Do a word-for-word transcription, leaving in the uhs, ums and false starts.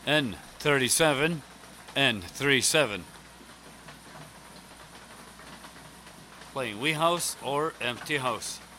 N thirty-seven, N thirty-seven. Playing Wii House or Empty House.